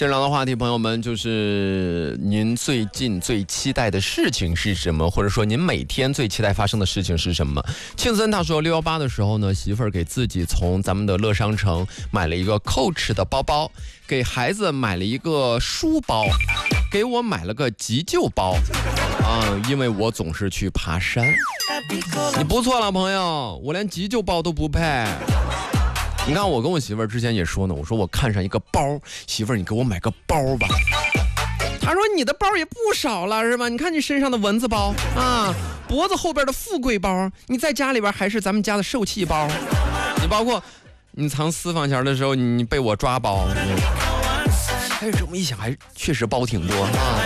这聊的话题，朋友们，就是您最近最期待的事情是什么，或者说您每天最期待发生的事情是什么？庆森他说618的时候呢，媳妇儿给自己从咱们的乐商城买了一个 Coach 的包包，给孩子买了一个书包，给我买了个急救包因为我总是去爬山。你不错了，朋友，我连急救包都不配。你看，我跟我媳妇儿之前也说呢，我说我看上一个包，媳妇儿你给我买个包吧。她说你的包也不少了是吧？你看你身上的蚊子包啊，脖子后边的富贵包，你在家里边还是咱们家的受气包，你包括你藏私房钱的时候你被我抓包。但是这么一想，还确实包挺多啊。